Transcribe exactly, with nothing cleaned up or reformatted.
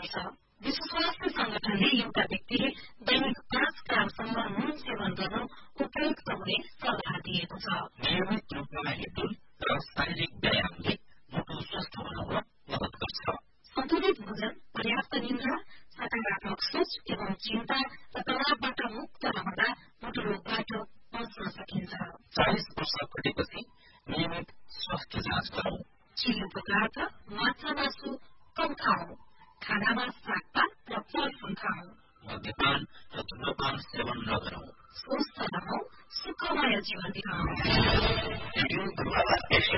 छ। विश्व स्वास्थ्य संगठनले एउटा व्यक्तिले दैनिक पाँच ग्रामसम्म नुन सेवन गर्नु उपयुक्त हुने सल्लाह दिएको छ। नियमित रूपमा हिँड्डुल र शारीरिक व्यायामले मुटु स्वस्थ बनाउन मद्दत गर्छ। सन्तुलित भोजन, पर्याप्त निन्द्रा, सकारात्मक सोच एवं चिन्ता र तनावबाट मुक्त रहँदा मुटु रोगबाट बच्न सकिन्छ। चालिस वर्ष कटेपछि